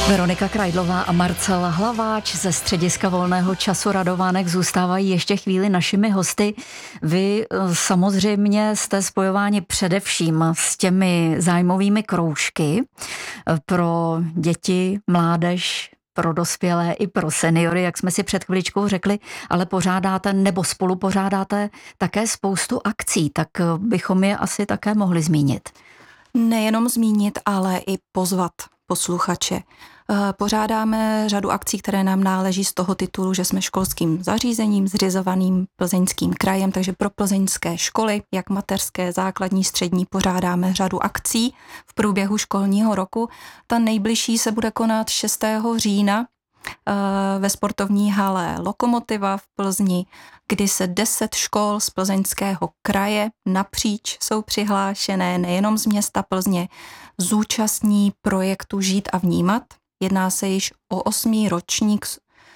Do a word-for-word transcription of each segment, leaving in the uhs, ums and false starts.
Veronika Krajdlová a Marcel Hlaváč ze Střediska volného času Radovánek zůstávají ještě chvíli našimi hosty. Vy samozřejmě jste spojováni především s těmi zájmovými kroužky pro děti, mládež, pro dospělé i pro seniory, jak jsme si před chviličkou řekli, ale pořádáte nebo spolupořádáte také spoustu akcí, tak bychom je asi také mohli zmínit. Nejenom zmínit, ale i pozvat posluchače. Pořádáme řadu akcí, které nám náleží z toho titulu, že jsme školským zařízením zřizovaným Plzeňským krajem, takže pro plzeňské školy, jak mateřské, základní, střední, pořádáme řadu akcí v průběhu školního roku. Ta nejbližší se bude konat šestého října ve sportovní hale Lokomotiva v Plzni, kdy se deset škol z Plzeňského kraje napříč jsou přihlášené, nejenom z města Plzně, zúčastní projektu Žít a vnímat. Jedná se již o osmý ročník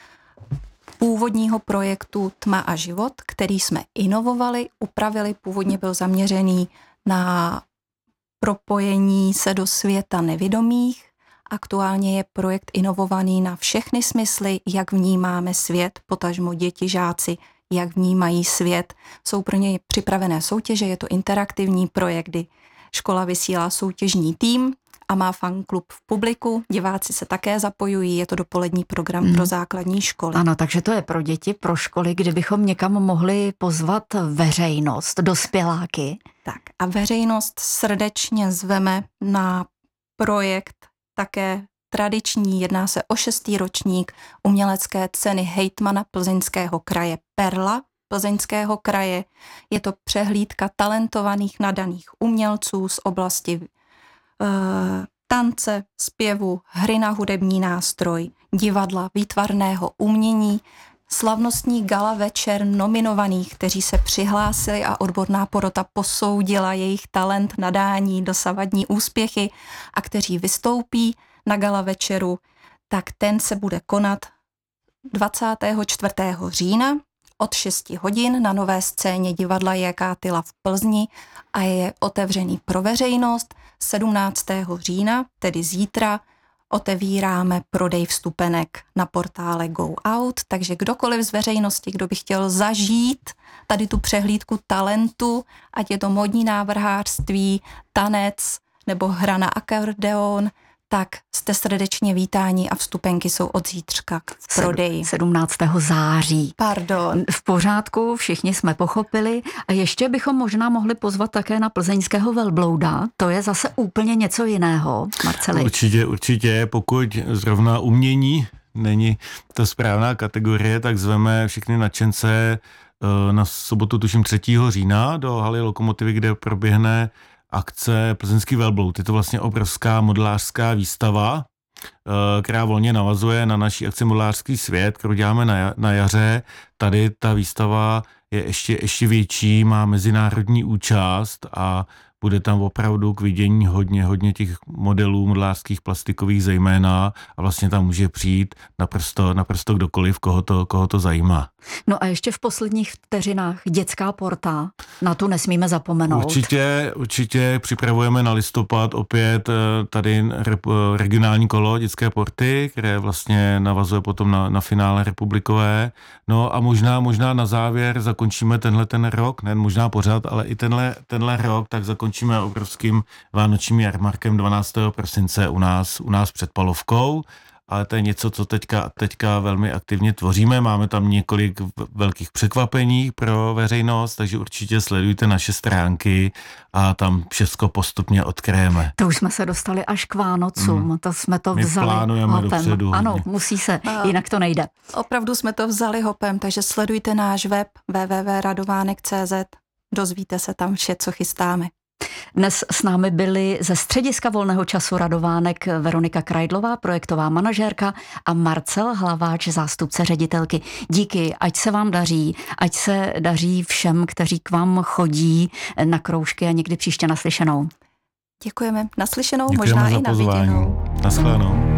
původního projektu Tma a život, který jsme inovovali, upravili. Původně byl zaměřený na propojení se do světa nevidomých. Aktuálně je projekt inovovaný na všechny smysly, jak vnímáme svět, potažmo děti, žáci, jak vnímají svět. Jsou pro něj připravené soutěže, je to interaktivní projekt, kdy škola vysílá soutěžní tým a má fanklub v publiku. Diváci se také zapojují, je to dopolední program hmm. pro základní školy. Ano, takže to je pro děti, pro školy, kdybychom někam mohli pozvat veřejnost, dospěláky. Tak a veřejnost srdečně zveme na projekt také tradiční, jedná se o šestý ročník umělecké ceny hejtmana Plzeňského kraje Perla Plzeňského kraje. Je to přehlídka talentovaných nadaných umělců z oblasti e, tance, zpěvu, hry na hudební nástroj, divadla, výtvarného umění, slavnostní gala večer nominovaných, kteří se přihlásili a odborná porota posoudila jejich talent, nadání, dosavadní úspěchy a kteří vystoupí na gala večeru, tak ten se bude konat dvacátého čtvrtého října od šesti hodin na nové scéně divadla J K Tyla v Plzni a je otevřený pro veřejnost. sedmnáctého října, tedy zítra, otevíráme prodej vstupenek na portále Go Out, takže kdokoliv z veřejnosti, kdo by chtěl zažít tady tu přehlídku talentu, ať je to modní návrhářství, tanec nebo hra na akordeon, tak jste srdečně vítáni a vstupenky jsou od zítřka v prodeji. sedmnáctého září. Pardon. V pořádku, všichni jsme pochopili. A ještě bychom možná mohli pozvat také na plzeňského velblouda. To je zase úplně něco jiného, Marceli. Určitě, určitě, pokud zrovna umění není ta správná kategorie, tak zveme všechny nadšence na sobotu, tuším třetího října do haly Lokomotivy, kde proběhne akce Plzeňský velbloud. Je to vlastně obrovská modelářská výstava, která volně navazuje na naší akci Modelářský svět, kterou děláme na, na jaře. Tady ta výstava je ještě, ještě větší, má mezinárodní účast a bude tam opravdu k vidění hodně, hodně těch modelů modelářských, plastikových zejména a vlastně tam může přijít naprosto, naprosto kdokoliv, koho to, koho to zajímá. No a ještě v posledních vteřinách dětská porta, na tu nesmíme zapomenout. Určitě, určitě připravujeme na listopad opět tady regionální kolo dětské porty, které vlastně navazuje potom na, na finále republikové. No a možná, možná na závěr zakončíme tenhle ten rok, ne možná pořád, ale i tenhle, tenhle rok, tak zakončíme obrovským vánočním jarmarkem dvanáctého prosince u nás, u nás před Palovkou. Ale to je něco, co teďka, teďka velmi aktivně tvoříme. Máme tam několik velkých překvapení pro veřejnost, takže určitě sledujte naše stránky a tam všechno postupně odkryjeme. To už jsme se dostali až k Vánocům, hmm. to jsme to My vzali plánujeme hopem. Dopředu. Ano, musí se, jinak to nejde. Opravdu jsme to vzali hopem, takže sledujte náš web w w w tečka radovánek tečka c z, dozvíte se tam vše, co chystáme. Dnes s námi byli ze Střediska volného času Radovánek Veronika Krajdlová, projektová manažérka a Marcel Hlaváč, zástupce ředitelky. Díky, ať se vám daří, ať se daří všem, kteří k vám chodí na kroužky a někdy příště naslyšenou. Děkujeme, naslyšenou, Děkujeme možná i na viděnou. Naschledanou.